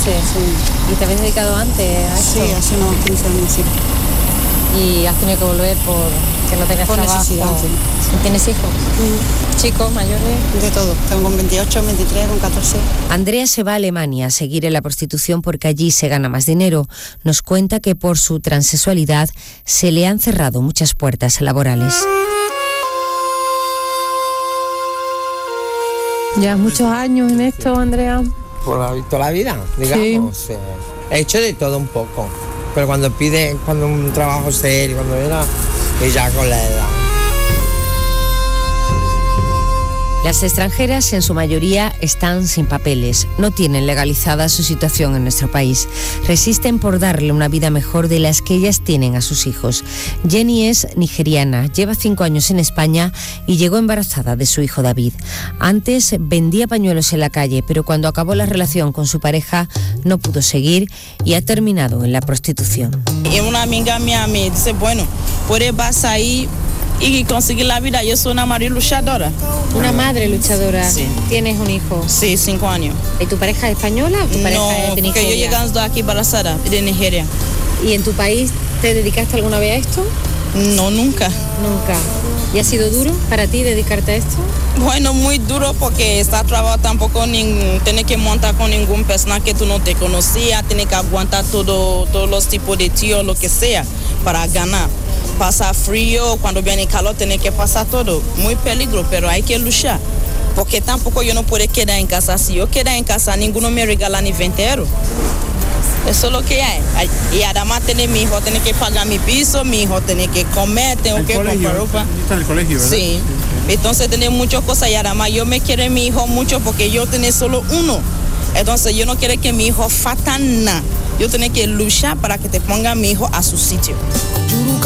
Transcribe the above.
meses. Sí. ¿Y te habías dedicado antes a esto? Sí, hace unos 15 años, sí. ¿Y has tenido que volver porque no tengas por trabajo? Necesidad, sí. ¿Tienes hijos? ¿Chicos, mayores? De todo. Tengo con 28, 23, con 14. Andrea se va a Alemania a seguir en la prostitución porque allí se gana más dinero. Nos cuenta que por su transexualidad se le han cerrado muchas puertas laborales. ¿Llevas muchos años en esto, Andrea? Por toda la vida, digamos. Sí. He hecho de todo un poco. Pero cuando un trabajo serio, cuando era, y ya con la edad. Las extranjeras en su mayoría están sin papeles, no tienen legalizada su situación en nuestro país. Resisten por darle una vida mejor de las que ellas tienen a sus hijos. Jenny es nigeriana, lleva 5 años en España y llegó embarazada de su hijo David. Antes vendía pañuelos en la calle, pero cuando acabó la relación con su pareja no pudo seguir y ha terminado en la prostitución. Y una amiga mía me dice, bueno, puedes salir y conseguir la vida. Yo soy una madre luchadora. ¿Una madre luchadora? Sí. ¿Tienes un hijo? Sí, 5 años. ¿Y tu pareja es española o tu pareja es de Nigeria? No, porque yo llegando aquí embarazada de Nigeria. ¿Y en tu país te dedicaste alguna vez a esto? No, nunca. Nunca. ¿Y ha sido duro para ti dedicarte a esto? Bueno, muy duro porque está trabajo tampoco, tienes que montar con ningún persona que tú no te conocías, tienes que aguantar todos los tipos de tío, lo que sea, para ganar. Pasa frío, cuando viene calor tienes que pasar todo. Muy peligro, pero hay que luchar. Porque tampoco yo no puedo quedar en casa. Si yo quedar en casa, ninguno me regala ni 20 euros. Eso es lo que hay. Y además mi hijo tiene que pagar mi piso, mi hijo tiene que comer, tengo que comprar ropa. Está en el colegio, ¿verdad? Sí. Entonces tiene muchas cosas y además yo me quiero mi hijo mucho porque yo tengo solo uno. Entonces yo no quiero que mi hijo falta nada. Yo tengo que luchar para que te ponga mi hijo a su sitio.